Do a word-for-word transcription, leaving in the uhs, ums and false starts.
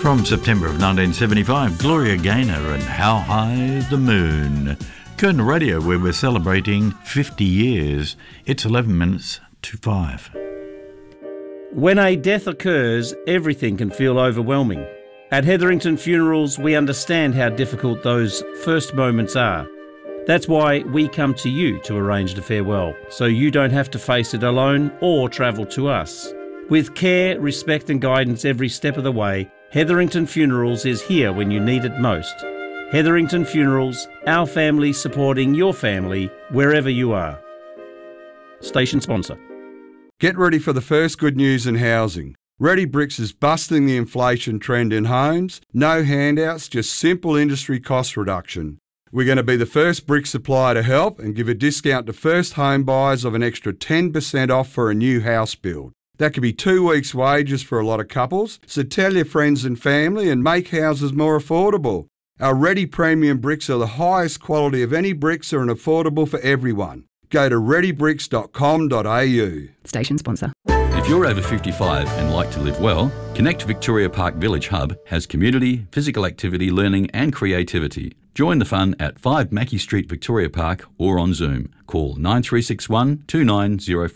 From September of nineteen seventy-five, Gloria Gaynor and How High the Moon. Curtin Radio, where we're celebrating fifty years. It's eleven minutes to five. When a death occurs, everything can feel overwhelming. At Hetherington Funerals, we understand how difficult those first moments are. That's why we come to you to arrange the farewell, so you don't have to face it alone or travel to us. With care, respect and guidance every step of the way, Hetherington Funerals is here when you need it most. Hetherington Funerals, our family supporting your family wherever you are. Station sponsor. Get ready for the first good news in housing. Ready Bricks is busting the inflation trend in homes. No handouts, just simple industry cost reduction. We're going to be the first brick supplier to help and give a discount to first home buyers of an extra ten percent off for a new house build. That could be two weeks' wages for a lot of couples, so tell your friends and family and make houses more affordable. Our Ready Premium bricks are the highest quality of any bricks and affordable for everyone. Go to ready bricks dot com dot a u. Station sponsor. If you're over fifty-five and like to live well, Connect Victoria Park Village Hub has community, physical activity, learning and creativity. Join the fun at five Mackey Street, Victoria Park or on Zoom. Call nine three six one, two nine zero five.